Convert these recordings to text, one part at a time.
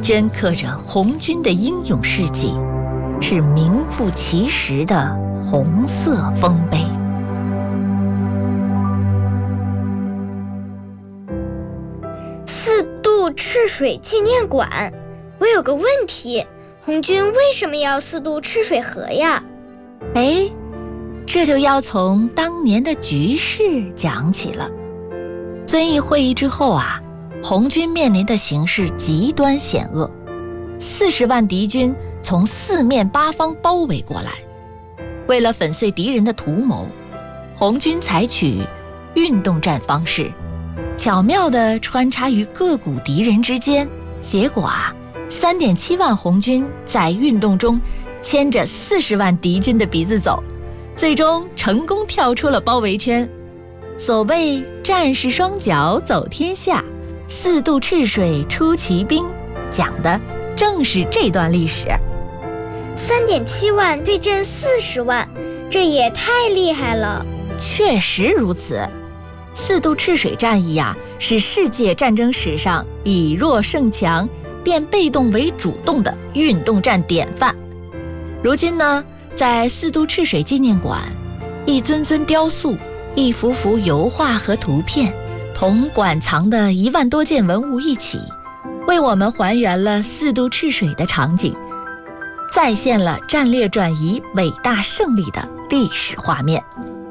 镌刻着红军的英勇事迹，是名副其实的红色丰碑。 四渡赤水纪念馆，我有个问题，红军为什么要四渡赤水河呀？ 这就要从当年的局势讲起了。遵义会议之后啊，红军面临的形势极端险恶，40万敌军从四面八方包围过来。为了粉碎敌人的图谋，红军采取运动战方式，巧妙地穿插于各股敌人之间。结果啊，3.7万红军在运动中牵着40万敌军的鼻子走，最终成功跳出了包围圈。所谓战士双脚走天下，四渡赤水出奇兵，讲的正是这段历史。 3.7万对阵40万，这也太厉害了。 确实如此，四渡赤水战役啊，是世界战争史上以弱胜强变被动为主动的运动战典范。如今呢，在四渡赤水纪念馆，一尊尊雕塑，一幅幅油画和图片，同馆藏的1万多件文物一起，为我们还原了四渡赤水的场景，再现了战略转移伟大胜利的历史画面。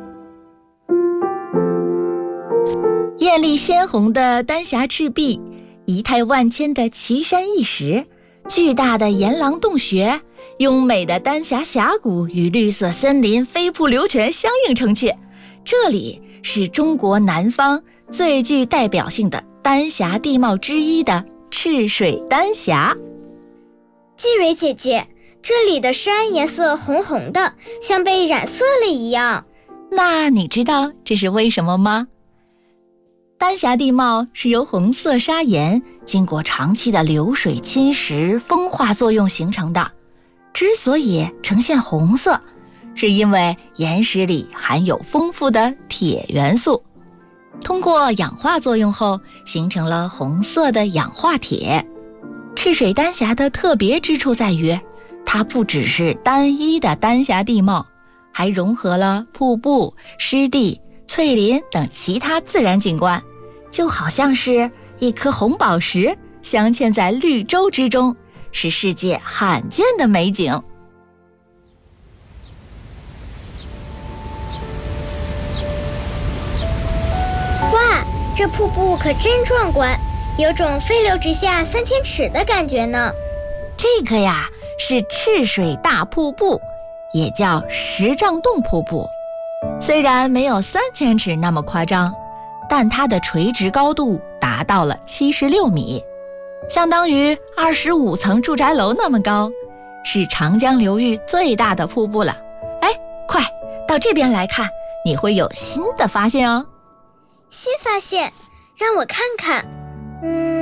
艳丽鲜红的丹霞赤壁，仪态万千的奇山异石，巨大的岩廊洞穴，优美的丹霞峡谷与绿色森林飞瀑流泉相映成趣。这里是中国南方最具代表性的丹霞地貌之一的赤水丹霞。 季蕊姐姐，这里的山颜色红红的，像被染色了一样。 那你知道这是为什么吗？丹霞地貌是由红色砂岩经过长期的流水侵蚀风化作用形成的。之所以呈现红色，是因为岩石里含有丰富的铁元素，通过氧化作用后形成了红色的氧化铁。赤水丹霞的特别之处在于，它不只是单一的丹霞地貌，还融合了瀑布、湿地、翠林等其他自然景观，就好像是一颗红宝石镶嵌在绿洲之中，是世界罕见的美景。 哇，这瀑布可真壮观，有种飞流直下3000尺的感觉呢。 这个呀，是赤水大瀑布，也叫石丈洞瀑布。虽然没有3000尺那么夸张，但它的垂直高度达到了76米，相当于25层住宅楼那么高，是长江流域最大的瀑布了。快到这边来看，你会有新的发现哦。 新发现，让我看看。